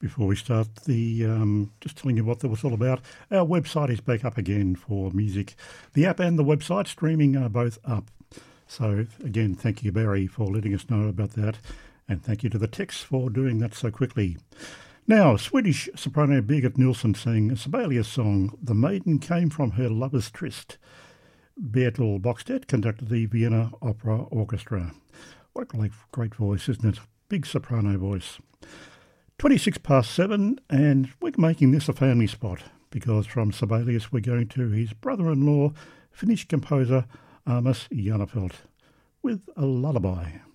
Before we start just telling you what that was all about, our website is back up again for music. The app and the website streaming are both up. So again, thank you, Barry, for letting us know about that. And thank you to the Tex for doing that so quickly. Now, Swedish soprano Birgit Nilsson sang a Sibelius song, The Maiden Came from Her Lover's Tryst. Bertil Bokstedt conducted the Vienna Opera Orchestra. What a great voice, isn't it? Big soprano voice. 7:26, and we're making this a family spot because from Sibelius we're going to his brother-in-law, Finnish composer Amos Jarnefelt, with a lullaby.